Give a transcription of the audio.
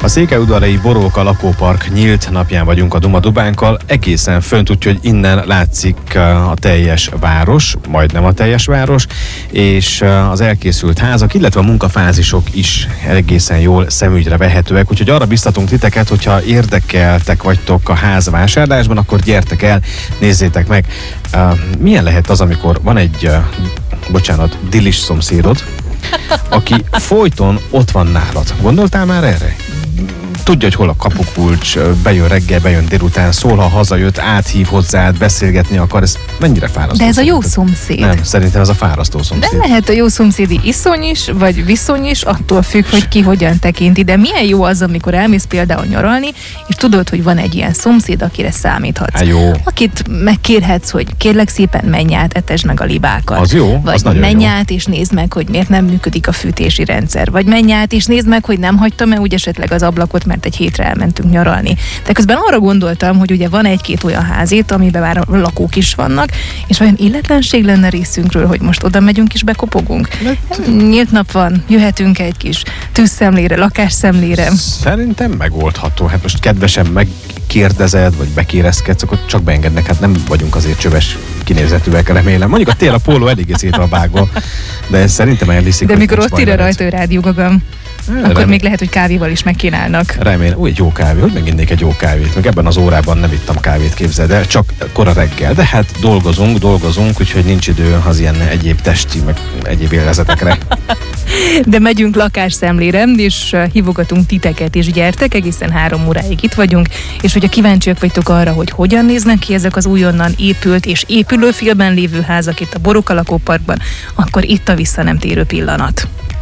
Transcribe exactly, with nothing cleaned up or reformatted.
A székelyudvarhelyi Boróka lakópark nyílt napján vagyunk a Duma Dubánkkal, egészen fönt, úgyhogy innen látszik a teljes város, majdnem a teljes város, és az elkészült házak, illetve a munkafázisok is egészen jól szemügyre vehetőek, úgyhogy arra biztatunk titeket, hogyha érdekeltek vagytok a házvásárlásban, akkor gyertek el, nézzétek meg. Milyen lehet az, amikor van egy, bocsánat, dilis szomszédod, aki folyton ott van nálad. Gondoltál már erre? Tudja, hogy hol a kapukulcs, bejön reggel, bejön délután, szól, ha hazajött, áthív hozzád, beszélgetni akar, ez mennyire fárasztó? De ez szerinted? A jó szomszéd. Nem, szerintem ez a fárasztó szomszéd. De lehet a jó szomszédi iszony is, vagy viszony is, attól függ, hogy ki hogyan tekinti. De milyen jó az, amikor elmész például nyaralni, és tudod, hogy van egy ilyen szomszéd, akire számíthatsz. Há, jó. Akit megkérhetsz, hogy kérlek szépen menj át, etesd meg a libákat. Az jó, vagy az nagyon menj jó. át, és nézd meg, hogy miért nem működik a fűtési rendszer. Vagy menj át, és nézd meg, hogy nem hagytam-e úgy esetleg az ablakot, mert egy hétre elmentünk nyaralni. De közben arra gondoltam, hogy ugye van egy-két olyan házét, amiben már lakók is vannak, és olyan illetlenség lenne részünkről, hogy most oda megyünk és bekopogunk. Nyílt nap van, jöhetünk egy kis tűzszemlére, lakásszemlére. Szerintem megoldható. Hát most kedvesen megkérdezed, vagy bekérezkedsz, akkor csak beengednek. Hát nem vagyunk azért csöves kinézetűek, remélem. Mondjuk a tél a póló eléggé szét van vágva, de ez szerintem elhiszik. De mikor ott írja rajta, hogy rádiógagam, akkor remélem. még lehet, hogy kávéval is megkínálnak. Remélem. Úgy, egy jó kávé. Hogy meginnék egy jó kávét? Meg ebben az órában nem ittam kávét, képzeld el, csak kora reggel. De hát dolgozunk, dolgozunk, úgyhogy nincs idő az ilyen egyéb testi, meg egyéb élvezetekre. De megyünk lakásszemlére, és hívogatunk titeket, és gyertek, egészen három óráig itt vagyunk, és hogyha kíváncsiak vagytok arra, hogy hogyan néznek ki ezek az újonnan épült és épülőfélben lévő házak itt a Boróka lakóparkban, akkor itt a vissza nem térő pillanat.